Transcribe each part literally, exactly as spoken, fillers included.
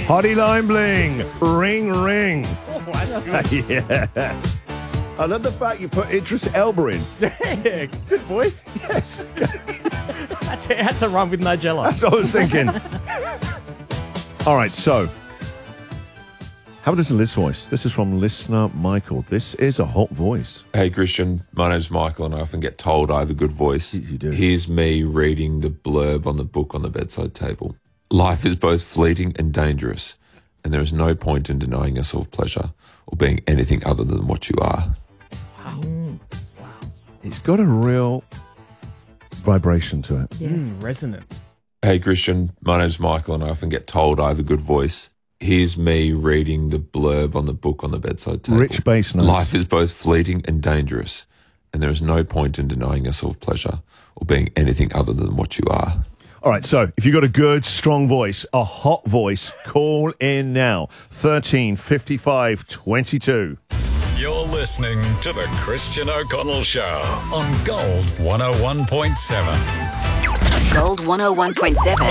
Hottie Line Bling. Ring, ring. Oh, that's good. Yeah. I love the fact you put Idris Elba in. Yeah, good voice. Yes. That's it. That's a run with Nigella. That's what I was thinking. All right, so how does Liz voice? This is from listener Michael. This is a hot voice. Hey, Christian. My name's Michael, and I often get told I have a good voice. You do. Here's me reading the blurb on the book on the bedside table. Life is both fleeting and dangerous, and there is no point in denying yourself pleasure or being anything other than what you are. Wow. Wow. It's got a real vibration to it. Yes. Mm, resonant. Hey, Christian. My name's Michael, and I often get told I have a good voice. Here's me reading the blurb on the book on the bedside table. Rich bass notes. Life is both fleeting and dangerous, and there is no point in denying yourself pleasure or being anything other than what you are. All right, so if you've got a good, strong voice, a hot voice, call in now. thirteen fifty-five twenty-two. You're listening to The Christian O'Connell Show on Gold one oh one point seven. Gold one oh one point seven.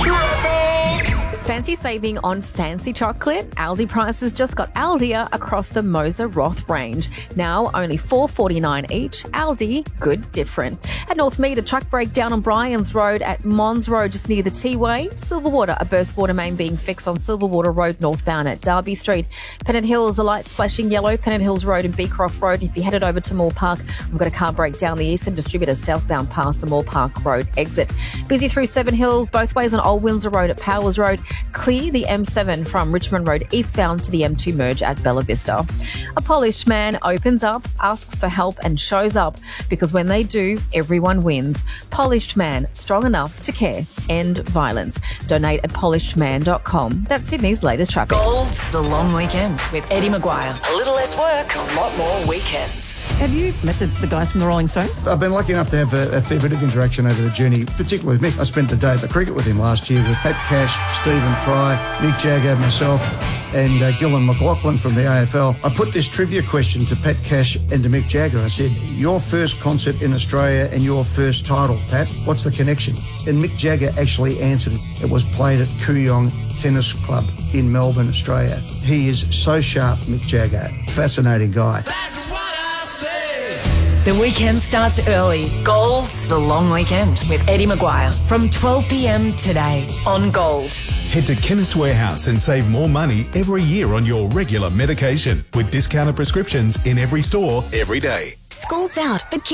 Fancy saving on fancy chocolate? Aldi prices just got Aldia across the Moser Roth range. Now only four forty-nine each. Aldi, good different. At Northmead, a truck breakdown on Bryans Road at Mons Road just near the T-Way. Silverwater, a burst water main being fixed on Silverwater Road northbound at Derby Street. Pennant Hills, a light splashing yellow. Pennant Hills Road and Beecroft Road. If you headed over to Moore Park, we've got a car breakdown the Eastern Distributor southbound past the Moore Park Road exit. Busy through Seven Hills, both ways on Old Windsor Road at Powers Road. Clear the M seven from Richmond Road eastbound to the M two merge at Bella Vista. A polished man opens up, asks for help and shows up because when they do, everyone wins. Polished Man, strong enough to care. End violence. Donate at polished man dot com. That's Sydney's latest traffic. Gold's The Long Weekend with Eddie Maguire. A little less work, a lot more weekends. Have you met the, the guys from the Rolling Stones? I've been lucky enough to have a, a fair bit of interaction over the journey, particularly with Mick. I spent the day at the cricket with him last year with Pat Cash, Stephen Fry, Mick Jagger, myself, and uh, Gillan McLaughlin from the A F L. I put this trivia question to Pat Cash and to Mick Jagger. I said, your first concert in Australia and your first title, Pat, what's the connection? And Mick Jagger actually answered it. It was played at Kooyong Tennis Club in Melbourne, Australia. He is so sharp, Mick Jagger. Fascinating guy. That's what I say. The weekend starts early. Gold's The Long Weekend with Eddie Maguire from twelve p.m. today on Gold. Head to Chemist Warehouse and save more money every year on your regular medication with discounted prescriptions in every store every day. School's out, but